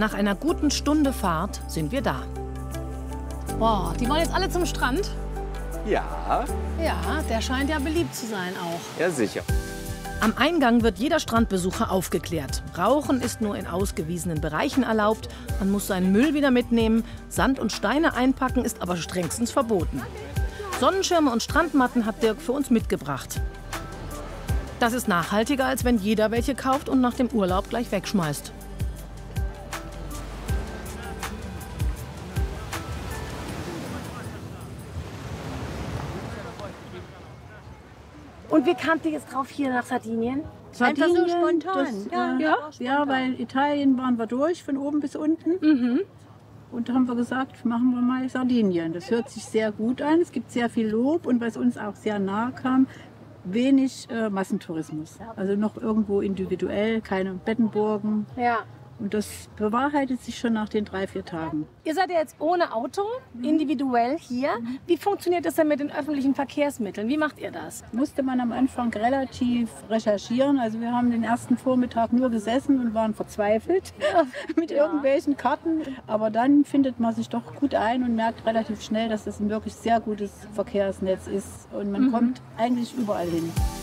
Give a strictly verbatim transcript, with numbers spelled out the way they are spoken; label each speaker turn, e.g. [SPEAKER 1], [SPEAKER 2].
[SPEAKER 1] Nach einer guten Stunde Fahrt sind wir da.
[SPEAKER 2] Boah, die wollen jetzt alle zum Strand?
[SPEAKER 3] Ja.
[SPEAKER 2] Ja, der scheint ja beliebt zu sein auch.
[SPEAKER 3] Ja, sicher.
[SPEAKER 1] Am Eingang wird jeder Strandbesucher aufgeklärt. Rauchen ist nur in ausgewiesenen Bereichen erlaubt. Man muss seinen Müll wieder mitnehmen. Sand und Steine einpacken ist aber strengstens verboten. Sonnenschirme und Strandmatten hat Dirk für uns mitgebracht. Das ist nachhaltiger, als wenn jeder welche kauft und nach dem Urlaub gleich wegschmeißt.
[SPEAKER 4] Und wie kamt ihr jetzt drauf hier nach Sardinien?
[SPEAKER 5] Sardinien,
[SPEAKER 4] Einfach so spontan.
[SPEAKER 5] Das,
[SPEAKER 4] ja,
[SPEAKER 5] äh,
[SPEAKER 4] ja.
[SPEAKER 5] ja, weil Italien waren wir durch, von oben bis unten.
[SPEAKER 4] Mhm.
[SPEAKER 5] Und da haben wir gesagt, machen wir mal Sardinien. Das hört sich sehr gut an. Es gibt sehr viel Lob und was uns auch sehr nahe kam, wenig äh, Massentourismus. Also noch irgendwo individuell, keine Bettenburgen.
[SPEAKER 4] Ja.
[SPEAKER 5] Und das bewahrheitet sich schon nach den drei, vier Tagen.
[SPEAKER 4] Ihr seid ja jetzt ohne Auto, individuell hier. Wie funktioniert das denn mit den öffentlichen Verkehrsmitteln? Wie macht ihr das?
[SPEAKER 5] Musste man am Anfang relativ recherchieren. Also wir haben den ersten Vormittag nur gesessen und waren verzweifelt mit irgendwelchen Karten. Aber dann findet man sich doch gut ein und merkt relativ schnell, dass das ein wirklich sehr gutes Verkehrsnetz ist. Und man
[SPEAKER 4] Mhm.
[SPEAKER 5] kommt eigentlich überall hin.